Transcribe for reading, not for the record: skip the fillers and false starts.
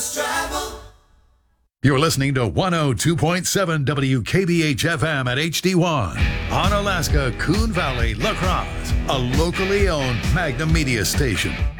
You're listening to 102.7 WKBH FM at HD1 on Alaska Coon Valley, La Crosse, a locally owned Magnum Media station.